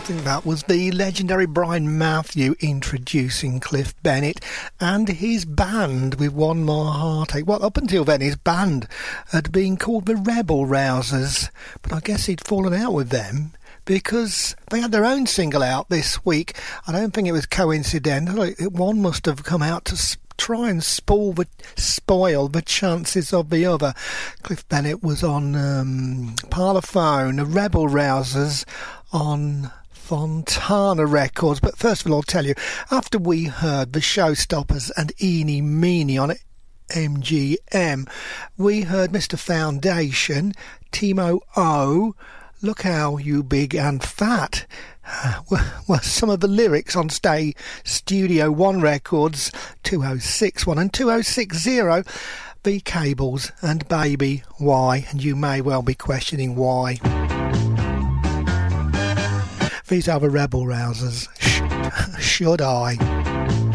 think that was the legendary Brian Matthew introducing Cliff Bennett and his band with One More Heartache. Well, up until then his band had been called the Rebel Rousers, but I guess he'd fallen out with them because they had their own single out this week. I don't think it was coincidental. One must have come out to try and spoil the chances of the other. Cliff Bennett was on Parlophone, the Rebel Rousers on Fontana Records. But first of all, I'll tell you, after we heard the Showstoppers and Eenie Meenie on MGM, we heard Mr. Foundation, Timo O, Look How You Big and Fat, were some of the lyrics on Studio One Records 2061 and 2060. The Cables and Baby Why, and you may well be questioning why. These are the Rebel Rousers. Should I?